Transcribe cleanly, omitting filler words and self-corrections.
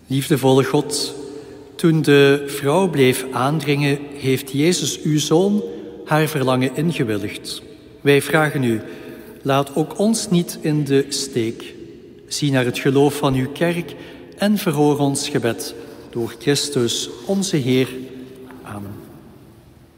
Liefdevolle God, toen de vrouw bleef aandringen, heeft Jezus, uw Zoon, haar verlangen ingewilligd. Wij vragen u, laat ook ons niet in de steek. Zie naar het geloof van uw kerk en verhoor ons gebed door Christus, onze Heer. Amen.